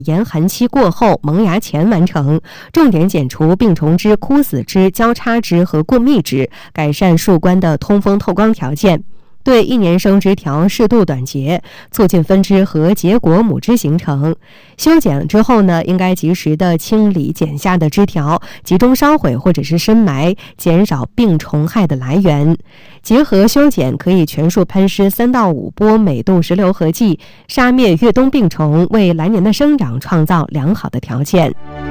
严寒期过后萌芽前完成，重点剪除病虫枝、枯死枝、交叉枝和过密枝，改善树冠的通风透光条件。对1年生枝条适度短截，促进分枝和结果母枝形成。修剪之后呢，应该及时的清理剪下的枝条，集中烧毁或者是深埋，减少病虫害的来源。结合修剪，可以全数喷施3到5波美杜石榴合剂，杀灭越冬病虫，为来年的生长创造良好的条件。